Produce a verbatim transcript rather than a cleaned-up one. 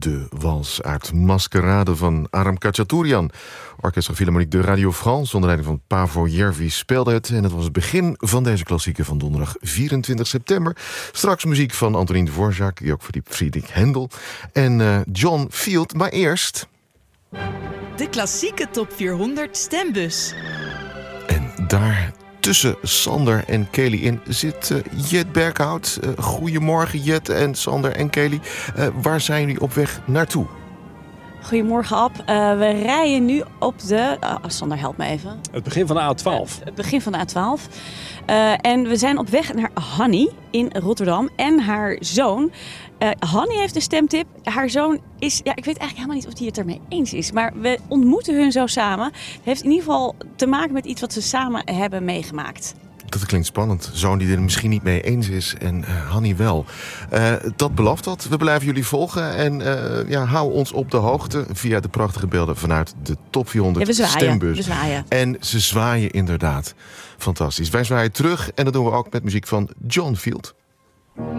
de wals uit Maskerade van Aram Khachaturian. Orchestra Philharmonique de Radio France onder leiding van Pavo Järvi speelde het. En het was het begin van deze klassieker van donderdag vierentwintig september. Straks muziek van Antonin Dvorak, die ook voor die Friedrich Händel. En uh, John Field, maar eerst... De klassieke top vierhonderd stembus. En daar... tussen Sander en Kelly in zit uh, Jet Berghout. Uh, goedemorgen Jet en Sander en Kelly. Uh, waar zijn jullie op weg naartoe? Goedemorgen Ab. Uh, we rijden nu op de... Uh, Sander, help me even. Het begin van de A twaalf. Uh, het begin van de A twaalf. Uh, en we zijn op weg naar Hanny in Rotterdam en haar zoon. Uh, Hanny heeft een stemtip. Haar zoon is... Ja, ik weet eigenlijk helemaal niet of hij het ermee eens is. Maar we ontmoeten hun zo samen. Het heeft in ieder geval te maken met iets wat ze samen hebben meegemaakt. Dat klinkt spannend. Zoon die er misschien niet mee eens is en uh, Hanny wel. Uh, dat belooft dat. We blijven jullie volgen en uh, ja, hou ons op de hoogte via de prachtige beelden vanuit de top vierhonderd ja, we zwaaien, stembus. We zwaaien. En ze zwaaien inderdaad. Fantastisch. Wij zwaaien terug en dat doen we ook met muziek van John Field.